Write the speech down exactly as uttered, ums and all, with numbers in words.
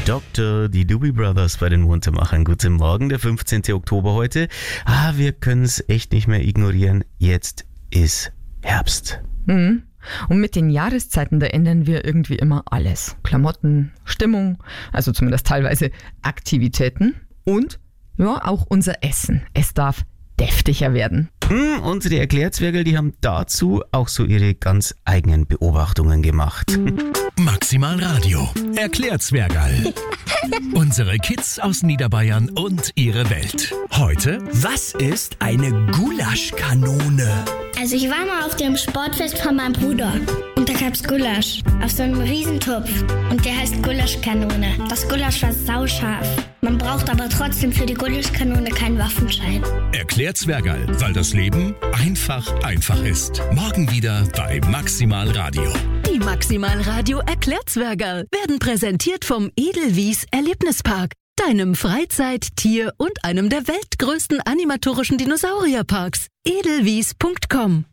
Doktor, die Doobie Brothers bei den Muntermachern. Guten Morgen, der fünfzehnten Oktober heute. Ah, wir können es echt nicht mehr ignorieren. Jetzt ist Herbst. Mhm. Und mit den Jahreszeiten, da ändern wir irgendwie immer alles. Klamotten, Stimmung, also zumindest teilweise Aktivitäten und ja, auch unser Essen. Es darf deftiger werden. Hm, unsere Erklärzwergel, die haben dazu auch so ihre ganz eigenen Beobachtungen gemacht. Maximal Radio. Erklärzwergerl. Unsere Kids aus Niederbayern und ihre Welt. Heute: Was ist eine Gulaschkanone? Also ich war mal auf dem Sportfest von meinem Bruder und da gab's Gulasch auf so einem Riesentopf und der heißt Gulaschkanone. Das Gulasch war sauscharf. Man braucht aber trotzdem für die Gulaschkanone keinen Waffenschein. Erklärzwergerl, weil das Leben einfach einfach ist. Morgen wieder bei Maximal Radio. Die Maximal Radio Erklärzwergerl werden präsentiert vom Edelwies Erlebnispark, deinem Freizeit-, Tier- und einem der weltgrößten animatorischen Dinosaurierparks. edelwies punkt com